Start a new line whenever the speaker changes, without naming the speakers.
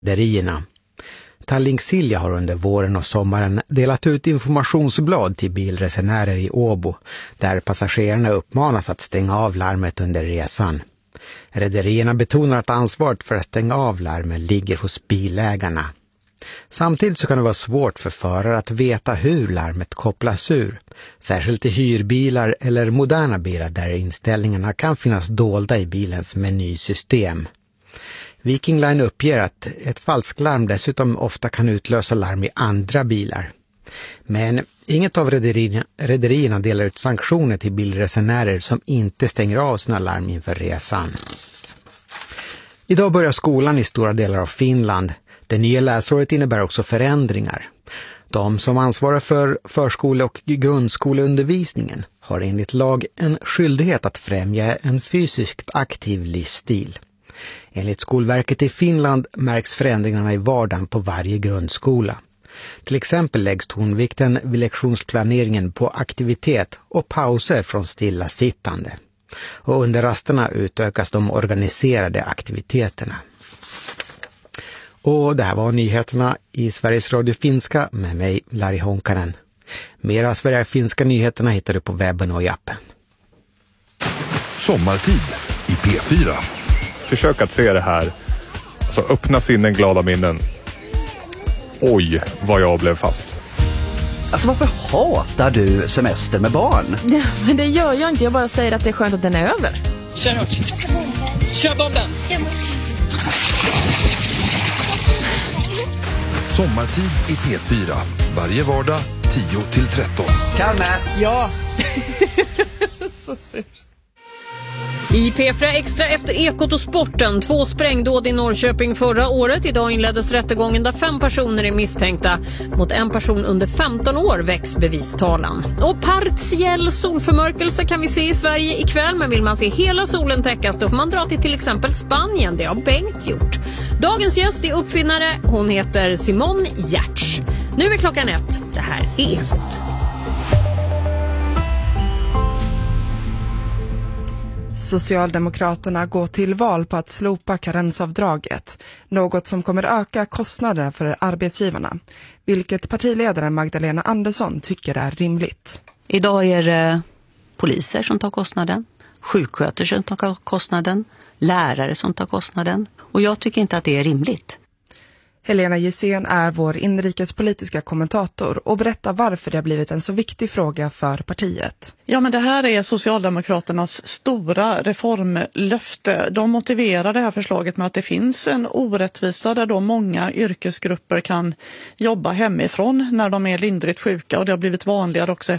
rederierna. Tallink Silja har under våren och sommaren delat ut informationsblad till bilresenärer i Åbo, där passagerarna uppmanas att stänga av larmet under resan. Rederierna betonar att ansvaret för att stänga av larmen ligger hos bilägarna. Samtidigt så kan det vara svårt för förare att veta hur larmet kopplas ur, särskilt i hyrbilar eller moderna bilar där inställningarna kan finnas dolda i bilens menysystem. Viking Line uppger att ett falsklarm dessutom ofta kan utlösa larm i andra bilar. Men inget av rederierna delar ut sanktioner till bilresenärer som inte stänger av sina larm inför resan. Idag börjar skolan i stora delar av Finland. Det nya läsåret innebär också förändringar. De som ansvarar för förskole- och grundskoleundervisningen har enligt lag en skyldighet att främja en fysiskt aktiv livsstil. Enligt Skolverket i Finland märks förändringarna i vardagen på varje grundskola. Till exempel läggs tonvikten vid lektionsplaneringen på aktivitet och pauser från stillasittande. Och under rasterna utökas de organiserade aktiviteterna. Och det här var nyheterna i Sveriges Radio Finska med mig, Lari Honkanen. Mera Sverige finska nyheterna hittar du på webben och i appen.
Sommartid i P4.
Försök att se det här. Alltså öppna sinnen, glada minnen. Oj, vad jag blev fast.
Alltså varför hatar du semester med barn?
Ja, men det gör jag inte. Jag bara säger att det är skönt att den är över.
Kör hårt. Kör bollen.
Sommartid i P4. Varje vardag 10-13.
Kalmar!
Ja. Så sur.
I P4 Extra efter Ekot och sporten. 2 sprängdåd i Norrköping förra året. Idag inleddes rättegången där 5 personer är misstänkta. Mot en person under 15 år väcks bevistalan. Och partiell solförmörkelse kan vi se i Sverige ikväll. Men vill man se hela solen täckas då får man dra till exempel Spanien. Det har Bengt gjort. Dagens gäst är uppfinnare. Hon heter Simone Giertz. Nu är klockan 1. Det här är Ekot.
Socialdemokraterna går till val på att slopa karensavdraget, något som kommer öka kostnaderna för arbetsgivarna, vilket partiledaren Magdalena Andersson tycker är rimligt.
Idag är det poliser som tar kostnaden, sjuksköterskor som tar kostnaden, lärare som tar kostnaden, och jag tycker inte att det är rimligt.
Helena Gissén är vår inrikespolitiska kommentator och berättar varför det har blivit en så viktig fråga för partiet.
Ja, men det här är Socialdemokraternas stora reformlöfte. De motiverar det här förslaget med att det finns en orättvisa där då många yrkesgrupper kan jobba hemifrån när de är lindrigt sjuka, och det har blivit vanligare också